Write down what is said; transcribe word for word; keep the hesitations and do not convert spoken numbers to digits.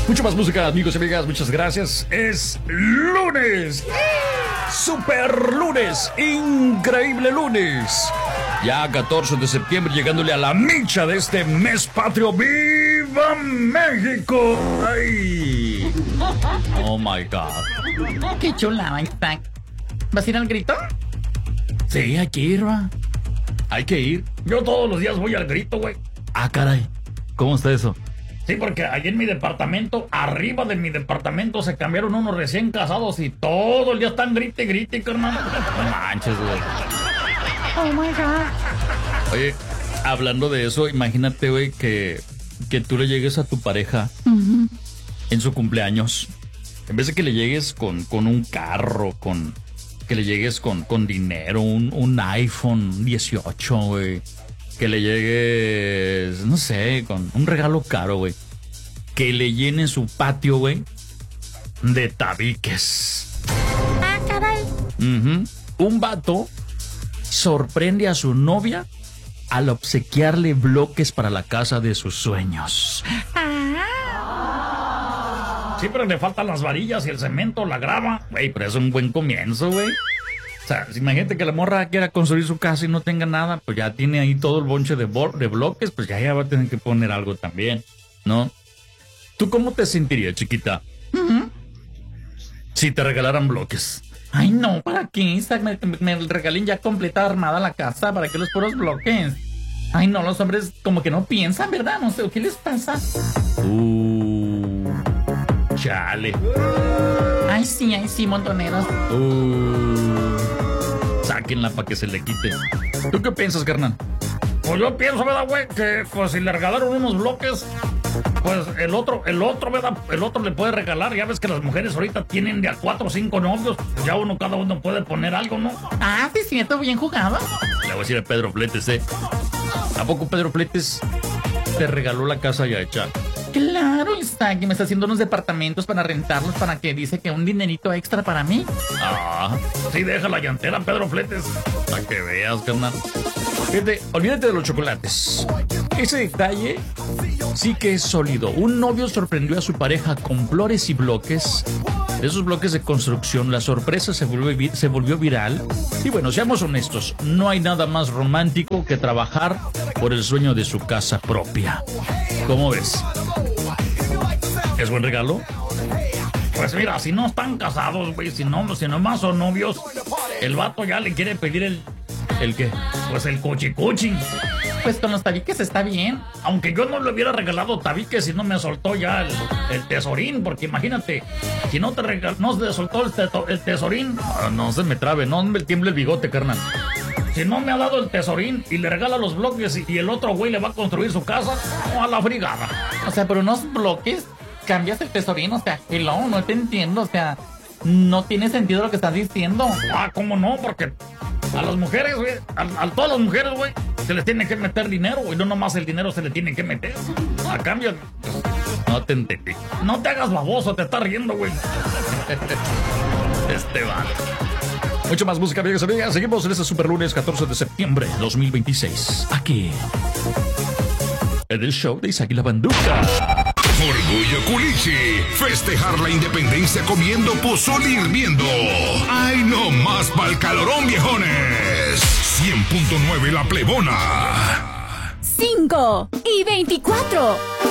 Mucho más música, amigos y amigas, muchas gracias. Es lunes. Super lunes. Increíble lunes. Ya catorce de septiembre, llegándole a la micha de este mes patrio. ¡Viva México! ¡Ay! Oh my God. Qué chulada está. ¿Vas a ir al grito? Sí, hay que ir, va. Hay que ir. Yo todos los días voy al grito, güey. Ah, caray. ¿Cómo está eso? Sí, porque allí en mi departamento, arriba de mi departamento, se cambiaron unos recién casados y todo el día están grite, grite, carnal. No manches, güey. Oh my God. Oye, hablando de eso, imagínate, güey, que, que tú le llegues a tu pareja Uh-huh. en su cumpleaños. En vez de que le llegues con, con un carro, con que le llegues con, con dinero, un, un iPhone dieciocho, güey. Que le llegues, no sé, con un regalo caro, güey. Que le llene su patio, güey, de tabiques. Ah, caray. Uh-huh. Un vato sorprende a su novia al obsequiarle bloques para la casa de sus sueños. Siempre le faltan las varillas y el cemento, la grava. Güey, pero es un buen comienzo, güey. O sea, imagínate que la morra quiera construir su casa y no tenga nada, pues ya tiene ahí todo el bonche de, bo- de bloques, pues ya, ya va a tener que poner algo también, ¿no? ¿Tú cómo te sentirías, chiquita? Uh-huh. Si te regalaran bloques. Ay, no, ¿para qué? Me, me, me regalen ya completa armada la casa. ¿Para qué los puros bloques? Ay, no, los hombres como que no piensan, ¿verdad? No sé, ¿qué les pasa? Uh, chale. Ay, sí, ay, sí, montoneros. Uh, sáquenla para que se le quite. ¿Tú qué piensas, carnal? Pues yo pienso, ¿verdad, güey? Que pues si le regalaron unos bloques, pues el otro, el otro, ¿verdad? El otro le puede regalar. Ya ves que las mujeres ahorita tienen de a cuatro o cinco novios. Pues ya uno, cada uno puede poner algo, ¿no? Ah, sí, cierto, bien jugado. Le voy a decir a Pedro Fletes, ¿eh? ¿A poco Pedro Fletes te regaló la casa ya hecha? Claro, está que me está haciendo unos departamentos para rentarlos, para que dice que un dinerito extra para mí. Ah, Sí, deja la llantera, Pedro Fletes. para que veas, carnal. Fíjate, olvídate de los chocolates. Ese detalle sí que es sólido. Un novio sorprendió a su pareja con flores y bloques. De esos bloques de construcción, la sorpresa se volvió, vi- se volvió viral. Y bueno, seamos honestos, no hay nada más romántico que trabajar por el sueño de su casa propia. ¿Cómo ves? ¿Es buen regalo? Pues mira, si no están casados, güey, si no, si nomás son novios, el vato ya le quiere pedir el, ¿El qué? pues el cuchicuchi. Pues con los tabiques está bien. Aunque yo no le hubiera regalado tabiques si no me soltó ya el, el tesorín, porque imagínate, si no te regal, no te soltó el, teto- el tesorín, Ah, no se me trabe, no me tiemble el bigote, carnal. si no me ha dado el tesorín y le regala los bloques y, y el otro güey le va a construir su casa, o a la frigada. O sea, por unos bloques cambias el tesorín, o sea, hello, no te entiendo, o sea, no tiene sentido lo que estás diciendo. Ah, ¿cómo no? Porque a las mujeres, güey, a, a todas las mujeres, güey, se les tiene que meter dinero, y no nomás el dinero se le tiene que meter. A cambio, pues, No te entendí. no te hagas baboso, te estás riendo, güey. Este va. Mucho más música, amigos y amigas. Seguimos en este super lunes catorce de septiembre de dos mil veintiséis. Aquí. En el show de Isaac y la Banduca. Orgullo Culichi. Festejar la independencia comiendo pozole hirviendo. ¡Ay, no más pa'l calorón, viejones! cien punto nueve La Plebona. cinco y veinticuatro.